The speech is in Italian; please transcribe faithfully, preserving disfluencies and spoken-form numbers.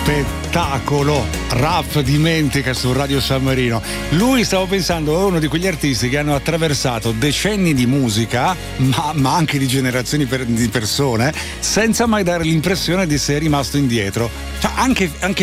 Spettacolo, Rap Dimentica su Radio San Marino. Lui, stavo pensando, è uno di quegli artisti che hanno attraversato decenni di musica, ma, ma anche di generazioni per, di persone, senza mai dare l'impressione di essere rimasto indietro. Cioè, anche, anche